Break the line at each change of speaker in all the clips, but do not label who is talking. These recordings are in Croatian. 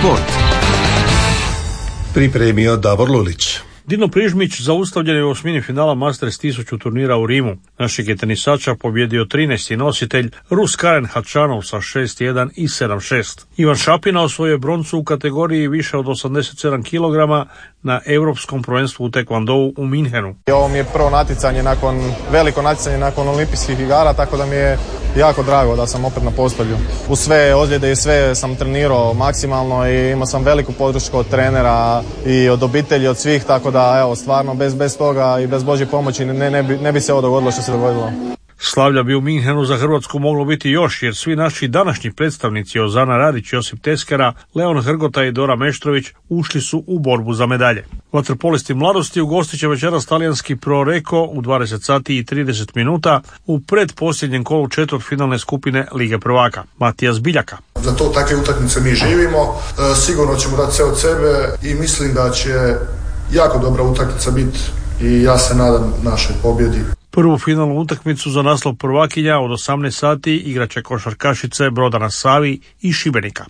Sport. Pripremio Davor Lulić.
Dino Prižmić zaustavljen je u osmini finala Masters 1000 turnira u Rimu. Našeg je tenisača pobjedio 13. nositelj Rus Karen Hačanov sa 6-1 i 7-6. Ivan Šapina osvojio broncu u kategoriji više od 87 kg na Europskom prvenstvu u tekvondou u Minhenu.
Ovo mi je prvo veliko natjecanje nakon olimpijskih igara, tako da mi je jako drago da sam opet na postolju. U sve ozljede i sve sam trenirao maksimalno i imao sam veliku podršku od trenera i od obitelji, od svih, tako da evo, stvarno bez toga i bez Božje pomoći ne bi se ovo dogodilo što se dogodilo.
Slavlja bi u Minhenu za Hrvatsku moglo biti još, jer svi naši današnji predstavnici Ozana Radić, Josip Teskera, Leon Hrgota i Dora Meštrović ušli su u borbu za medalje. Vaterpolisti mladosti ugostit će večeras talijanski Pro Reko u 20 sati i 30 minuta u predposljednjem kolu četvrtfinalne skupine Lige prvaka. Matijas Biljaka.
Za to takve utakmice mi živimo, sigurno ćemo dati sve od sebe i mislim da će jako dobra utakmica biti i ja se nadam našoj pobjedi.
Prvu finalnu utakmicu za naslov prvakinja od 18 sati igraće košarkašice Broda na Savi i Šibenika.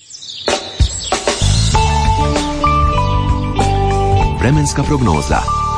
Vremenska prognoza.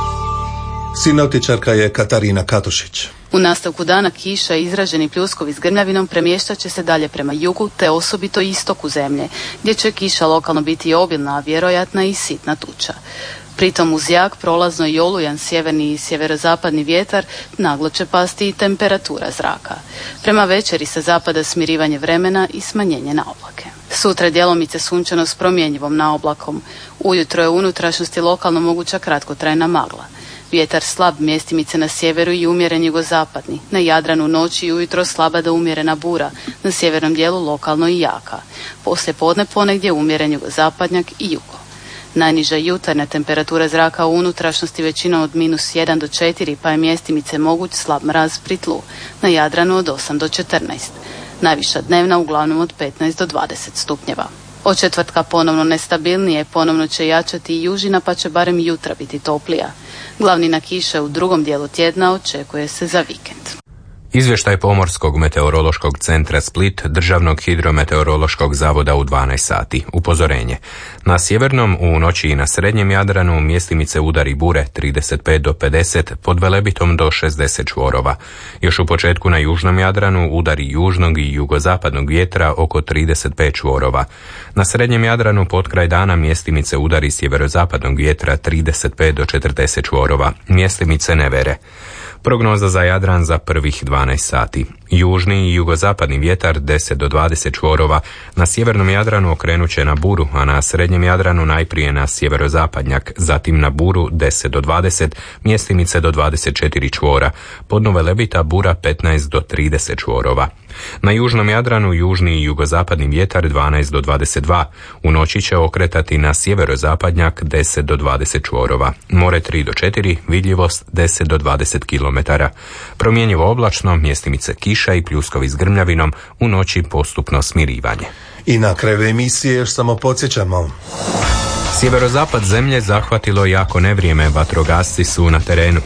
Sinoptičarka je Katarina Katušić.
U nastavku dana kiša i izraženi pljuskovi s grmljavinom premještat će se dalje prema jugu te osobito istoku zemlje, gdje će kiša lokalno biti obilna, a vjerojatna i sitna tuča. Pritom uz jak, prolazno i olujan sjeverni i sjeverozapadni vjetar naglo će pasti i temperatura zraka. Prema večeri sa zapada smirivanje vremena i smanjenje na oblake. Sutra djelomice sunčano s promjenjivom naoblakom. Ujutro je u unutrašnjosti lokalno moguća kratkotrajna magla. Vjetar slab, mjestimice na sjeveru i umjeren jugozapadni. Na Jadranu noći i ujutro slaba do umjerena bura, na sjevernom dijelu lokalno i jaka. Poslije podne ponegdje umjeren jugozapadnjak i jugo. Najniža jutarnja temperatura zraka u unutrašnjosti većinom od -1 do 4, pa je mjestimice moguć slab mraz pri tlu. Na Jadranu od 8 do 14. Najviša dnevna uglavnom od 15 do 20 stupnjeva. Od četvrtka ponovno nestabilnije, ponovno će jačati i južina, pa će barem jutra biti toplija. Glavnina kiše u drugom dijelu tjedna očekuje se za vikend.
Izvještaj Pomorskog meteorološkog centra Split, Državnog hidrometeorološkog zavoda u 12 sati. Upozorenje. Na sjevernom, u noći i na srednjem Jadranu mjestimice udari bure 35 do 50, pod Velebitom do 60 čvorova. Još u početku na južnom Jadranu udari južnog i jugozapadnog vjetra oko 35 čvorova. Na srednjem Jadranu potkraj dana mjestimice udari sjeverozapadnog vjetra 35 do 40 čvorova. Mjestimice nevere. Prognoza za Jadran za prvih 12 sati. Južni i jugozapadni vjetar 10 do 20 čvorova. Na sjevernom Jadranu okrenut će na buru, a na srednjem Jadranu najprije na sjeverozapadnjak, zatim na buru 10 do 20, mjestimice do 24 čvora. Pod Velebita bura 15 do 30 čvorova. Na južnom Jadranu južni i jugozapadni vjetar 12 do 22. U noći će okretati na sjeverozapadnjak 10 do 20 čvorova. More 3 do 4, vidljivost 10 do 20 km. Promjenjivo oblačno, mjestimice kiša i pljuskovi s grmljavinom, u noći postupno smirivanje.
I na kraju emisije još samo podsjećamo.
Sjeverozapad zemlje zahvatilo jako nevrijeme, vatrogasci su na terenu.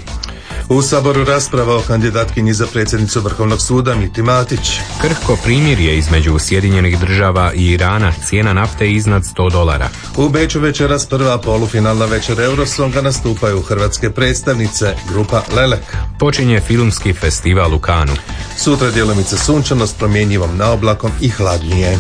U Saboru rasprava o kandidatkinji za predsjednicu Vrhovnog suda Miti Matić.
Krhko primirje između Sjedinjenih država i Irana, cijena nafte iznad $100.
U Beču večeras prva polufinalna večer Eurosonga, nastupaju hrvatske predstavnice, grupa Lelek.
Počinje filmski festival u Kanu.
Sutra djelomice sunčano s promjenjivom naoblakom i hladnije.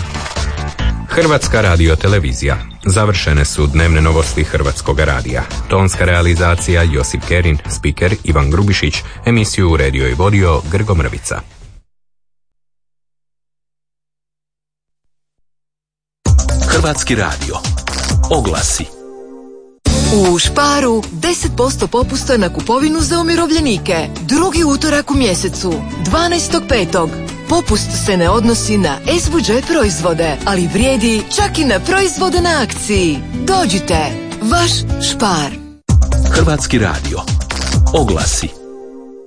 Hrvatska radiotelevizija. Završene su dnevne novosti Hrvatskog radija. Tonska realizacija Josip Kerin, spiker Ivan Grubišić, emisiju uredio i vodio Grgo Mrvica.
Hrvatski radio. Oglasi.
U Sparu 10% popusta na kupovinu za umirovljenike. Drugi utorak u mjesecu, 12.5. Popust se ne odnosi na SVJ proizvode, ali vrijedi čak i na proizvode na akciji. Dođite, vaš Spar.
Hrvatski radio. Oglasi.